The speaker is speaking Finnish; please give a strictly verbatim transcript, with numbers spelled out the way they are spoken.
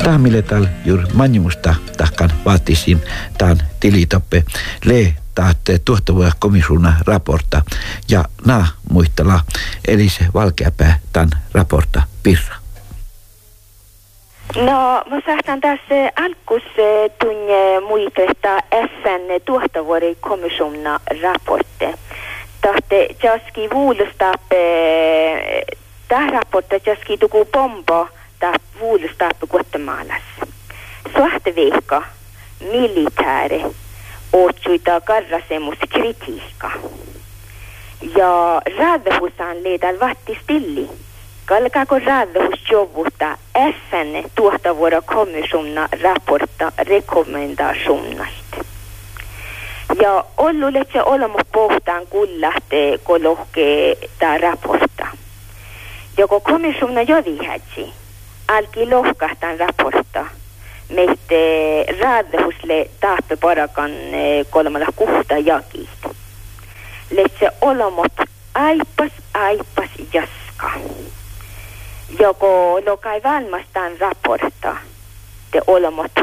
Tahmille tal juuri manjumusta tahkan vaatisin tämän tilitoppe le tahte tuottavuuden komissiona raportta ja na muistella eli se valkeapää tämän raportta pirra. No, mä saatan tässä alkus tunne muistella F N tuottavuuden komissiona raportti. Tahte jaski vuulustappe tämä raportti jaski tuku bomba ta vuulustappe Guatemalassa. Suhte viikka militääri otsuita karrasemus kritiikka. Ja raadahusaan leedal vatti stilli. Kalkaako raadahus jovutta F N tuottavuuden komissiona raportta rekommendationasta. Ja ollu letse olemme pohtaan kullahte kolohke ta raportta. Joko komissiona jodihätsi alki lohkahtan raportta. Meitä raadahusle tahpe parakan kolmalla kuhta jakista. Letse olomot aipas aipas jaska. Joko lokai valmastaan raportta te olomot